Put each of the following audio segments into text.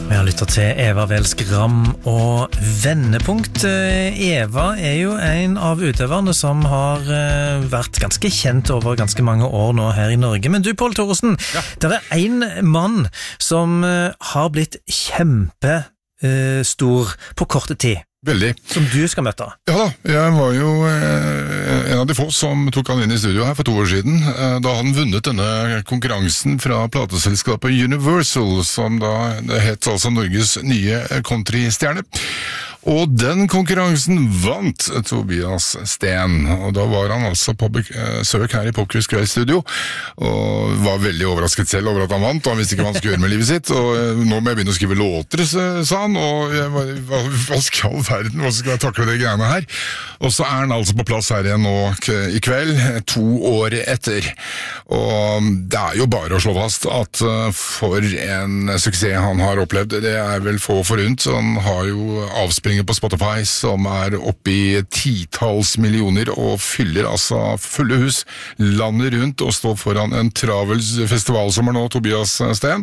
Vi har lyttet til Eva Welsk Ram og Vendepunkt. Eva jo en av utøverne som har vært ganske kjent over ganske mange år nå her i Norge. Men du, Pål Thoresen, det en mann som har blitt kjempestor på korte tid. Veldig. Som du skal møte. Ja da, jeg var jo en av de få som tok han inn i studio her for 2 år siden, da han vunnet denne konkurransen fra plateselskapet Universal, som da het altså Norges nye countrystjerne. Og den konkurransen vant Tobias Sten, og da var han altså på besøk her i Popquiz Kveld-studio, og var veldig overrasket selv over at han vant, og han visste ikke hva han skulle gjøre med livet sitt, og nå må jeg begynne å skrive låter, sa han, og jeg var, hva skal verden, hva skal jeg takle det greiene her? Og så han altså på plass her igjen nå i kveld, 2 år etter. Og det jo bare å slå fast at for en suksess han har opplevd, det vel få forunt, han har jo avspringer på Spotify som oppe i 10-talls millioner og fyller altså fulle hus landet rundt og står foran en travel festivalsommer nå, Tobias Sten.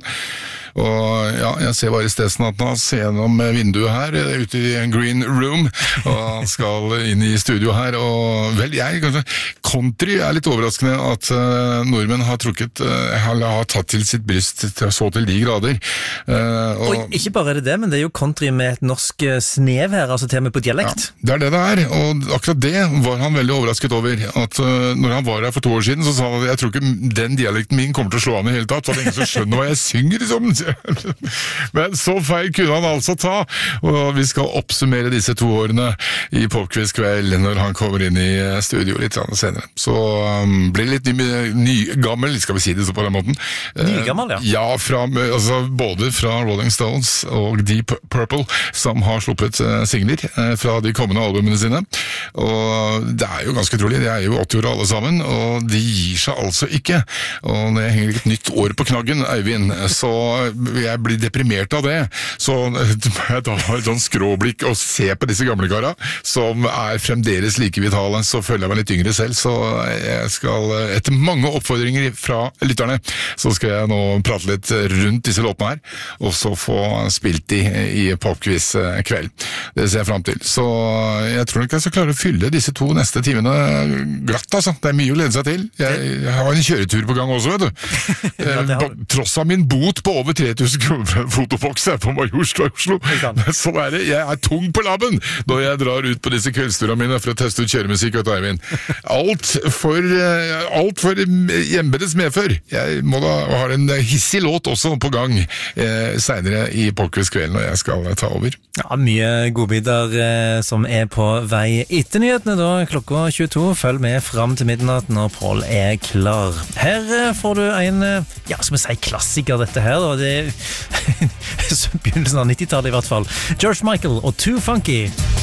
Og ja, jeg ser bare stedsnatten hans gjennom vinduet her, ute i en green room, og han skal inn i studio her, og vel, country litt overraskende at nordmenn har tatt til sitt bryst så til de grader. Og ikke bare det, men det jo country med et norsk snev her, altså til og med på dialekt. Ja, det det og akkurat det var han veldig overrasket over, at når han var her for 2 år siden, så sa han at jeg tror ikke den dialekten min kommer til å slå an i hele tatt, for det ingen som skjønner hva jeg synger, liksom. Men så feil kunne han altså ta, og vi skal oppsummere disse 2 årene i Popquiz Kveld når han kommer inn i studio litt senere. Så blir det litt nygammel, skal vi si det så på den måten. Nygammel, ja? Ja, både fra Rolling Stones og Deep Purple, som har sluppet singler fra de kommende albumene sine. Og det jo ganske trolig, de jo 80 år alle sammen, og de gir seg altså ikke. Og når jeg henger et nytt år på knaggen, Eivind, så jeg blir deprimert av det, så jeg da har et sånn skråblikk og se på disse gamle kara, som fremdeles like vitale, så føler jeg meg litt yngre selv, så jeg skal, etter mange oppfordringer fra lytterne, så skal jeg nå prate litt rundt disse låtene her, og så få spilt de i Popquiz Kveld. Det ser jeg frem til. Så jeg tror nok jeg skal klare å fylle disse 2 neste timene glatt, altså. Det mye å lede seg til. Jeg har en kjøretur på gang også, vet du. Tross av min bot på over 3000 kroner for en fotoboks her på Majorstua i Oslo. Så det. Jeg tung på labben når jeg drar ut på disse kveldsturene mine for å teste ut kjøremusikk, vet du, Eivind. Alt for hjemmedes medfør. Jeg må da ha en hissig låt også på gang senere i Popquiz Kveld når jeg skal ta over. Ja, mye godbiter som på vei etter nyhetene da, klokka 22. Følg med frem til midnatt når Pål klar. Her får du en, ja, som jeg sier, klassiker dette her, og det begynnelsen av 90-tallet i hvert fall. George Michael og Too Funky.